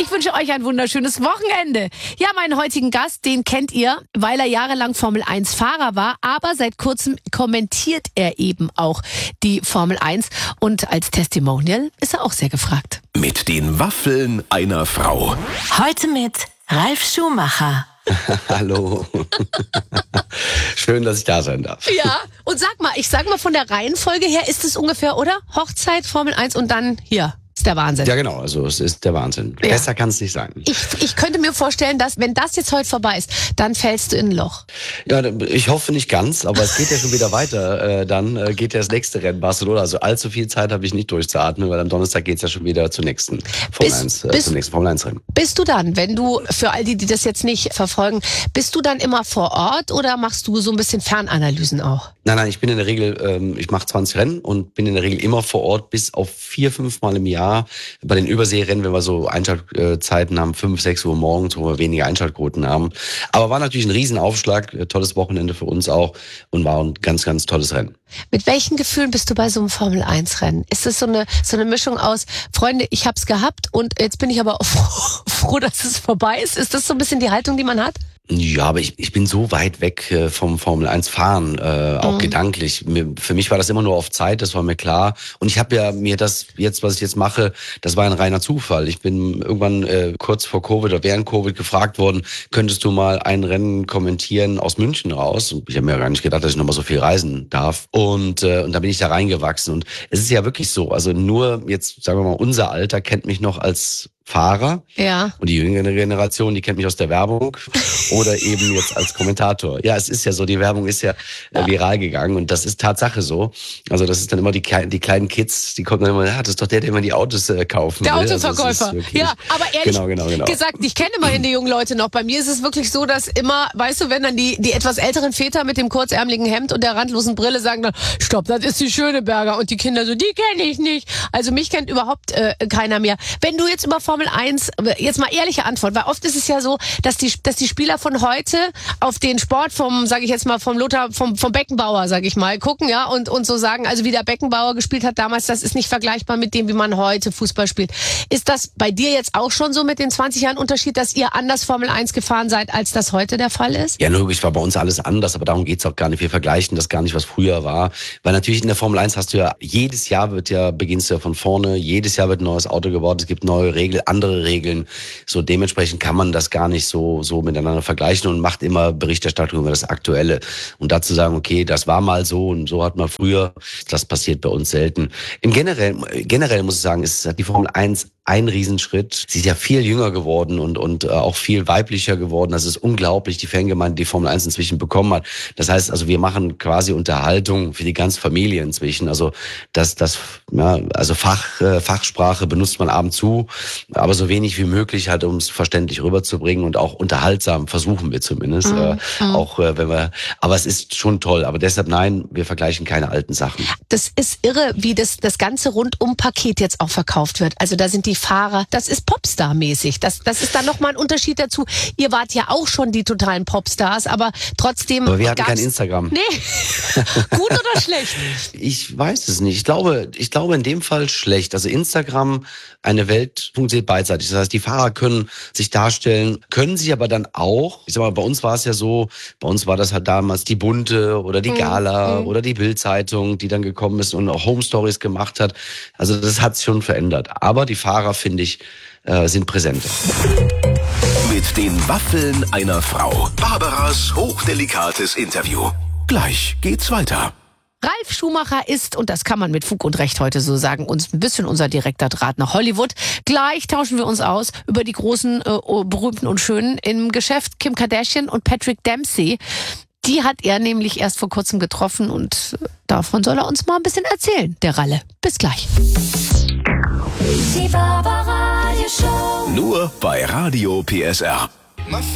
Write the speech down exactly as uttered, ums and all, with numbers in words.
Ich wünsche euch ein wunderschönes Wochenende. Ja, meinen heutigen Gast, den kennt ihr, weil er jahrelang Formel eins Fahrer war, aber seit kurzem kommentiert er eben auch die Formel eins und als Testimonial ist er auch sehr gefragt. Mit den Waffeln einer Frau. Heute mit Ralf Schumacher. Hallo. Schön, dass ich da sein darf. Ja, und sag mal, ich sag mal von der Reihenfolge her ist es ungefähr, oder? Hochzeit, Formel eins und dann hier. Ist der Wahnsinn. Ja, genau, also es ist der Wahnsinn. Ja. Besser kann es nicht sein. Ich, ich könnte mir vorstellen, dass wenn das jetzt heute vorbei ist, dann fällst du in ein Loch. Ja, ich hoffe nicht ganz, aber es geht ja schon wieder weiter. Äh, dann äh, geht ja das nächste Rennen, Barcelona. Also allzu viel Zeit habe ich nicht durchzuatmen, weil am Donnerstag geht es ja schon wieder zur nächsten Formel eins, äh, zum nächsten Formel eins Rennen. Bist du dann, wenn du, für all die, die das jetzt nicht verfolgen, bist du dann immer vor Ort oder machst du so ein bisschen Fernanalysen auch? Nein, nein, ich bin in der Regel, ähm, ich mache zwanzig Rennen und bin in der Regel immer vor Ort, bis auf vier, fünf Mal im Jahr. Bei den Überseerennen, wenn wir so Einschaltzeiten haben, fünf, sechs Uhr morgens, wo wir weniger Einschaltquoten haben. Aber war natürlich ein Riesenaufschlag, tolles Wochenende für uns auch und war ein ganz, ganz tolles Rennen. Mit welchen Gefühlen bist du bei so einem Formel eins Rennen? Ist das so eine, so eine Mischung aus, Freunde, ich hab's gehabt und jetzt bin ich aber auch froh, froh, dass es vorbei ist? Ist das so ein bisschen die Haltung, die man hat? Ja, aber ich, ich bin so weit weg äh, vom Formel eins Fahren, äh, auch mhm. gedanklich. Mir, für mich war das immer nur auf Zeit, das war mir klar. Und ich habe ja mir das jetzt, was ich jetzt mache, das war ein reiner Zufall. Ich bin irgendwann äh, kurz vor Covid oder während Covid gefragt worden, könntest du mal ein Rennen kommentieren aus München raus? Und ich habe mir gar nicht gedacht, dass ich nochmal so viel reisen darf. Und, äh, und da bin ich da reingewachsen. Und es ist ja wirklich so, also nur jetzt, sagen wir mal, unser Alter kennt mich noch als Fahrer. Ja. Und die jüngere Generation, die kennt mich aus der Werbung oder eben jetzt als Kommentator. Ja, es ist ja so, die Werbung ist ja, ja. viral gegangen und das ist Tatsache so. Also das ist dann immer die, die kleinen Kids, die kommen dann immer, ja, das ist doch der, der immer die Autos äh, kaufen der will. Der Autoverkäufer. Also wirklich, ja, aber ehrlich genau, genau, genau. gesagt, ich kenne immerhin die jungen Leute noch. Bei mir ist es wirklich so, dass immer, weißt du, wenn dann die, die etwas älteren Väter mit dem kurzärmeligen Hemd und der randlosen Brille sagen dann, stopp, das ist die Schöneberger und die Kinder so, die kenne ich nicht. Also mich kennt überhaupt äh, keiner mehr. Wenn du jetzt über Formel eins, jetzt mal ehrliche Antwort, weil oft ist es ja so, dass die, dass die Spieler von heute auf den Sport vom, sage ich jetzt mal, vom Lothar, vom, vom Beckenbauer, sage ich mal, gucken, ja, und, und so sagen, also wie der Beckenbauer gespielt hat damals, das ist nicht vergleichbar mit dem, wie man heute Fußball spielt. Ist das bei dir jetzt auch schon so mit den zwanzig Jahren Unterschied, dass ihr anders Formel eins gefahren seid, als das heute der Fall ist? Ja, logisch, war bei uns alles anders, aber darum geht's auch gar nicht. Wir vergleichen das gar nicht, was früher war. Weil natürlich in der Formel eins hast du ja, jedes Jahr wird ja, beginnst du ja von vorne, jedes Jahr wird ein neues Auto gebaut, es gibt neue Regeln, andere Regeln. So dementsprechend kann man das gar nicht so, so miteinander vergleichen und macht immer Berichterstattung über das Aktuelle. Und dazu sagen, okay, das war mal so und so hat man früher, das passiert bei uns selten. Im generell, generell muss ich sagen, ist die Formel eins ein Riesenschritt. Sie ist ja viel jünger geworden und und auch viel weiblicher geworden. Das ist unglaublich, die Fangemeinde, die Formel eins inzwischen bekommen hat. Das heißt, also wir machen quasi Unterhaltung für die ganze Familie inzwischen. Also das, das, ja, also Fach, äh, Fachsprache benutzt man ab und zu, aber so wenig wie möglich halt, um es verständlich rüberzubringen und auch unterhaltsam versuchen wir zumindest. Mhm. Äh, auch äh, wenn wir, aber es ist schon toll. Aber deshalb nein, wir vergleichen keine alten Sachen. Das ist irre, wie das das ganze Rundum-Paket jetzt auch verkauft wird. Also da sind die Fahrer, das ist Popstar-mäßig. Das, das ist dann nochmal ein Unterschied dazu. Ihr wart ja auch schon die totalen Popstars, aber trotzdem. Aber wir hatten kein Instagram. Nee. Gut oder schlecht? Ich weiß es nicht. Ich glaube, ich glaube in dem Fall schlecht. Also Instagram, eine Welt funktioniert beidseitig. Das heißt, die Fahrer können sich darstellen, können sich aber dann auch, ich sag mal, bei uns war es ja so, bei uns war das halt damals die Bunte oder die Gala mhm. oder die Bild-Zeitung, die dann gekommen ist und auch Home Stories gemacht hat. Also das hat sich schon verändert. Aber die Fahrer, finde ich, äh, sind präsenter. Mit den Waffeln einer Frau. Barbaras hochdelikates Interview. Gleich geht's weiter. Ralf Schumacher ist, und das kann man mit Fug und Recht heute so sagen, uns ein bisschen unser direkter Draht nach Hollywood. Gleich tauschen wir uns aus über die großen, äh, berühmten und schönen im Geschäft, Kim Kardashian und Patrick Dempsey. Die hat er nämlich erst vor kurzem getroffen und davon soll er uns mal ein bisschen erzählen, der Ralle. Bis gleich. Die Barbara Radio Show. Nur bei Radio P S R.